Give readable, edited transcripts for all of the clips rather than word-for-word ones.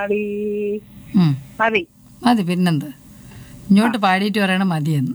മതി മതി, പിന്നെന്ത്. ഇങ്ങോട്ട് പാടിയിട്ട് പറയണം മതിയെന്ന്.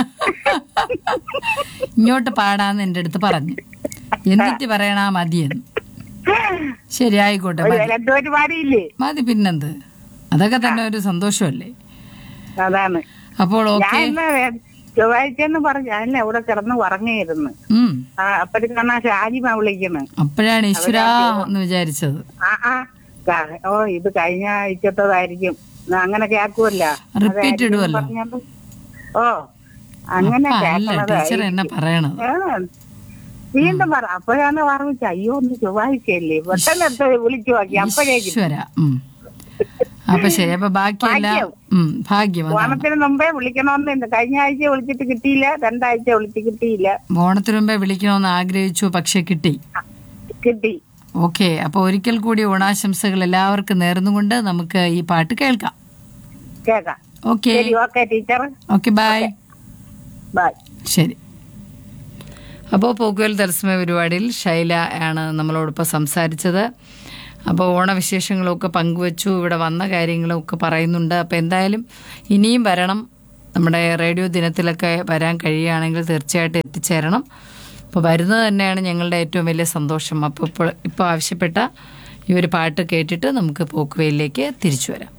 ഇങ്ങോട്ട് പാടാന്ന് എൻ്റെ അടുത്ത് പറഞ്ഞു, എന്നിട്ട് പറയണ മതിയെന്ന്. ശരി, ആയിക്കോട്ടെ, മതി, പിന്നെന്ത്. അതൊക്കെ തന്നെ ഒരു സന്തോഷമല്ലേ. അതാണ്. അപ്പോൾ ഓക്കെ. ചൊവ്വാഴ്ചന്ന് പറഞ്ഞു ഞാനല്ലേ അവിടെ കിടന്ന് ഉറങ്ങിയിരുന്നു. അപ്പോഴേക്കാണ് ഷാജിമ വിളിക്കുന്നത്. അപ്പോഴാണ് ഈശ്വരാ എന്ന് വിചാരിച്ചത്. ഓ ഇത് കഴിഞ്ഞ ആഴ്ചത്തതായിരിക്കും, അങ്ങനെ കേക്കുമല്ല, റിപ്പീറ്റ് ഇടുവല്ലോ. ഓ അങ്ങനെ ടീച്ചർ എന്നെ പറയണത്. വീണ്ടും പറ. അപ്പോഴാണ് പറഞ്ഞ അയ്യോ ഒന്ന് ചൊവ്വാഴ്ചയല്ലേ, പെട്ടെന്ന് വിളിച്ചു നോക്കി അപ്പോഴേക്കും. അപ്പൊ ശരി, അപ്പൊ ബാക്കിയെല്ലാം ഭാഗ്യം. ഓണത്തിന് മുമ്പേ വിളിക്കണമെന്നുണ്ട്. കഴിഞ്ഞ ആഴ്ച വിളിച്ചിട്ട് കിട്ടിയില്ല, 2 ആഴ്ച വിളിച്ച് കിട്ടിയില്ല. ഓണത്തിന് മുമ്പേ വിളിക്കണമെന്ന് ആഗ്രഹിച്ചു, പക്ഷെ കിട്ടി. ഓക്കെ, അപ്പൊ ഒരിക്കൽ കൂടി ഓണാശംസകൾ എല്ലാവർക്കും നേർന്നുകൊണ്ട് നമുക്ക് ഈ പാട്ട് കേൾക്കാം. Okay teacher. Okay, by. ശരി. അപ്പോൾ പോക്കുവൽ തത്സമയ പരിപാടിയിൽ ശൈല ആണ് നമ്മളോടൊപ്പം സംസാരിച്ചത്. അപ്പോൾ ഓണവിശേഷങ്ങളൊക്കെ പങ്കുവച്ചു, ഇവിടെ വന്ന കാര്യങ്ങളൊക്കെ പറയുന്നുണ്ട്. അപ്പോൾ എന്തായാലും ഇനിയും വരണം, നമ്മുടെ റേഡിയോ ദിനത്തിലൊക്കെ വരാൻ കഴിയുകയാണെങ്കിൽ തീർച്ചയായിട്ടും എത്തിച്ചേരണം. അപ്പോൾ വരുന്നത് തന്നെയാണ് ഞങ്ങളുടെ ഏറ്റവും വലിയ സന്തോഷം. അപ്പോൾ ഇപ്പോൾ ആവശ്യപ്പെട്ട ഈ ഒരു പാട്ട് കേട്ടിട്ട് നമുക്ക് പോക്കുവെയിലേക്ക് തിരിച്ചു വരാം.